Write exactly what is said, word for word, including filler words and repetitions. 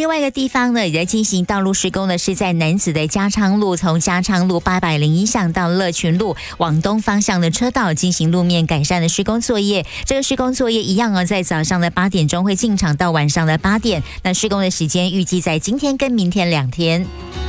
另外一个地方呢，也在进行道路施工呢，是在楠梓的加昌路，从加昌路八百零一巷到乐群路往东方向的车道进行路面改善的施工作业。这个施工作业一样哦，在早上的八点钟会进场到晚上的八点。那施工的时间预计在今天跟明天两天。